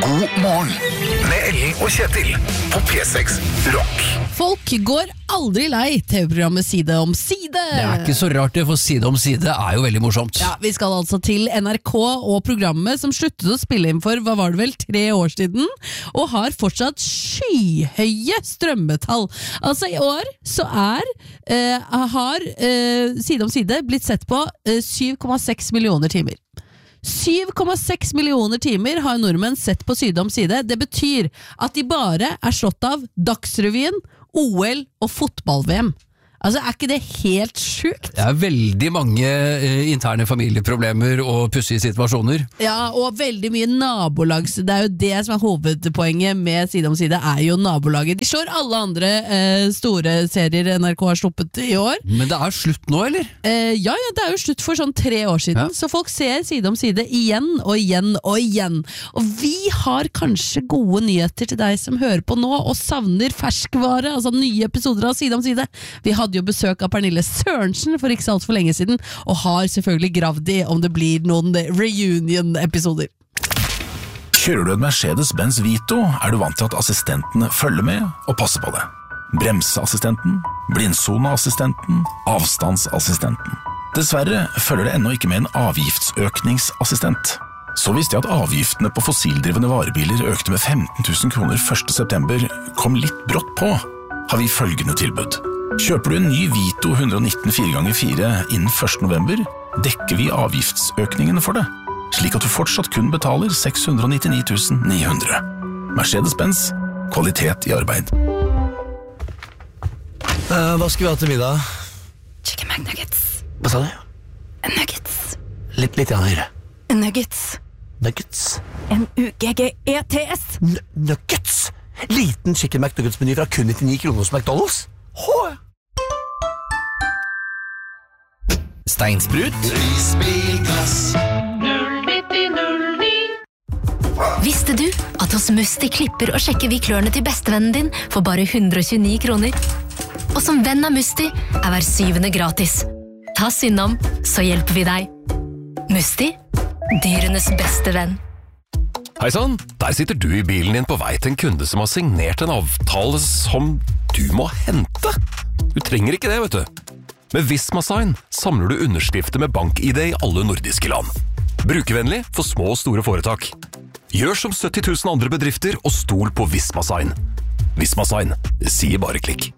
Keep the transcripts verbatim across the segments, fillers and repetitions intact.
God morgen med Ellen og Kjetil på P seks Rock. Folk går aldri lei T V-programmet Side om side. Det er ikke så rart det, for Side om side er jo veldig morsomt. Ja, vi skal altså til N R K og programmet som sluttet å spille inn for, hva var det vel, tre år siden, og har fortsatt skyhøye strømmetall. Altså i år så er, eh, har eh, Side om side blitt sett på eh, syv komma seks millioner timer. syv komma seks millioner timer har nordmenn sett på Side om side. Det betyr at de bare er slått av Dagsrevyen, O L og fotball-V M. Altså, er ikke det helt sjukt? Det er veldig mange eh, interne familieproblemer og pussige situasjoner. Ja, og veldig mye nabolags. Det er jo det som er hovedpoenget med Side om side, er jo nabolaget. De slår alle andre eh, store serier N R K har sluppet i år. Men det er slutt nå, eller? Eh, ja, ja, det er jo slutt for sånn tre år siden. Ja. Så folk ser Side om side igjen og igjen og igjen. Og vi har kanskje gode nyheter til deg som hører på nå og savner ferskvare, altså nye episoder av Side om side. Vi hadde jo besøk av Pernille Sørensen for ikke så alt for lenge siden, og har selvfølgelig gravd i om det blir noen reunion-episoder. Kjører du en Mercedes-Benz Vito, er du vant til at assistentene følger med og passer på det. Bremseassistenten, blindsoneassistenten, avstandsassistenten. Dessverre følger det ennå ikke med en avgiftsøkningsassistent. Så visste jeg at avgiftene på fossildrivende varebiler økte med femten tusen kroner første september, kom litt brått på, har vi følgende tilbud. Kjøper du en ny Vito one nineteen fire ganger fire innen første november, dekker vi avgiftsøkningen for det, slik at du fortsatt kun betaler seks hundre nittini tusen ni hundre. Mercedes-Benz, kvalitet i arbeid. Uh, hva skal vi ha til middag? Chicken McNuggets. Hva sa du? Nuggets. Litt, litt høyere. Nuggets. Nuggets? N U G G E T S. N Nuggets? Liten chicken McNuggets-meny fra kun nittionio kroner hos McDonald's? Hå! Steinsprut. Visste du at hos Musti klipper og sjekker vi klørne til bestevennen din for bare one hundred twenty-nine kroner? Og som venn av Musti er hver syvende gratis. Ta Synnam, så hjelper vi deg. Musti, dyrenes beste venn. Hei sann, der sitter du i bilen din på vei til en kunde som har signert en avtale som du må hente. Du trenger ikke det, vet du. Med Visma-sign samler du underskrifter med bank-I D i alle nordiske land. Brukervennlig for små og store foretak. Gjør som sytti tusen andre bedrifter og stol på Visma-sign. Visma-sign, det sier bare klikk.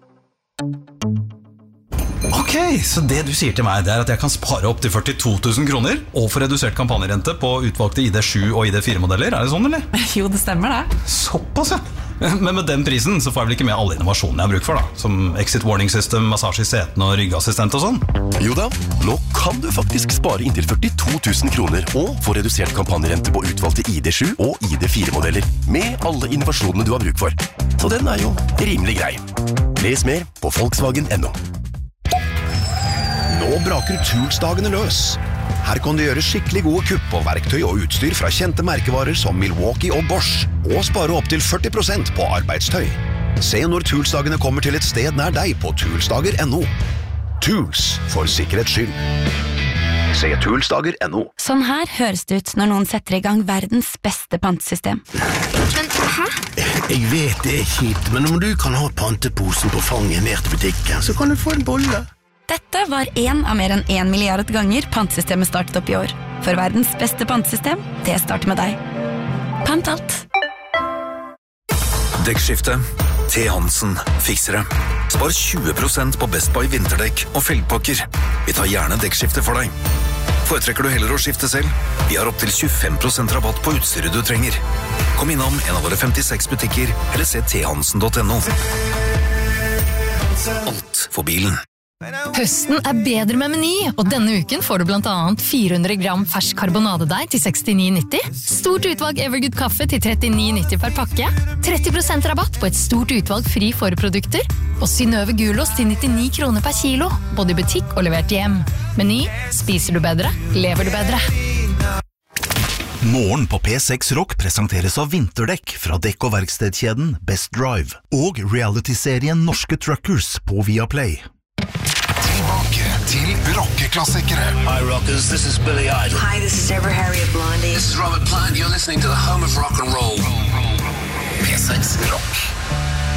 Ok, så det du sier til meg, det er at jeg kan spare opp til førtito tusen kroner og få redusert kampanjerente på utvalgte I D sju og I D fire modeller, er det sånn, eller? Jo, det stemmer det. Såpass, ja. Men med den prisen så får jeg vel ikke med alle innovasjonene jeg har bruk for da, som exit warning system, massasje i seten og ryggassistent og sånn. Jo da, nå kan du faktisk spare inntil førtito tusen kroner og få redusert kampanjerente på utvalgte I D sju og I D fire modeller, med alle innovasjonene du har bruk for. Så den er jo rimelig grei. Les mer på Volkswagen punktum no. Nå braker Tools-dagene løs. Her kan du gjøre skikkelig gode kupp på verktøy og utstyr fra kjente merkevarer som Milwaukee og Bosch, og spare opp til førti prosent på arbeidstøy. Se når Tools-dagene kommer til et sted nær deg på toolsdager punktum no. Tools, for sikkerhets skyld. Se toolsdager punktum no. Sånn her høres det ut når noen setter i gang verdens beste pantesystem. Men, hæ? Jeg vet det er kjipt, men om du kan ha panteposen på fanget ned til butikken, så kan du få en bolle. Dette var en av mer enn en milliard ganger pantsystemet startet opp i år. For verdens beste pantesystem, det starter med deg. Pant alt. Dekkskifte. T. Hansen fikser det. Spar tjue prosent på Best Buy vinterdekk og felgpakker. Vi tar gjerne dekkskifte for deg. Foretrekker du heller å skifte selv? Vi har opp til tjuefem prosent rabatt på utstyret du trenger. Kom innom en av våre femtiseks butikker, eller se t hansen punktum no. Alt for bilen. Høsten er bedre med Meny, og denne uken får du blant annet fire hundre gram fersk karbonadedeig til sekstini nitti, stort utvalg Evergood kaffe til trettini nitti per pakke, tretti prosent rabatt på et stort utvalg fri forprodukter, og Synnøve gulost til nittini kroner per kilo, både i butikk og levert hjem. Meny, spiser du bedre, lever du bedre. Morgen på P seks Rock presenteres av vinterdekk fra dekk- og verkstedkjeden Best Drive og reality-serien Norske Truckers på Viaplay. Tilbake til rockeklassikere. Hi rockers, this is Billy Idol. Hi, this is Deborah Harry of Blondie. This is Robert Plant, you're listening to the home of rock and roll. Hverdagsrock.